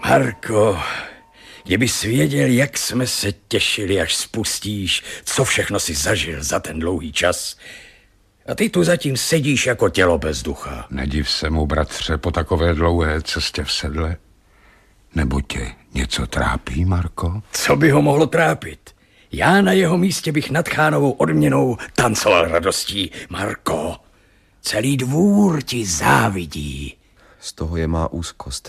Marko, kdybys věděl, jak jsme se těšili, až spustíš, co všechno si zažil za ten dlouhý čas. A ty tu zatím sedíš jako tělo bez ducha. Nediv se mu, bratře, po takové dlouhé cestě v sedle. Nebo tě něco trápí, Marko? Co by ho mohlo trápit? Já na jeho místě bych nad Chánovou odměnou tancoval radostí. Marko, celý dvůr ti závidí. Z toho je má úzkost.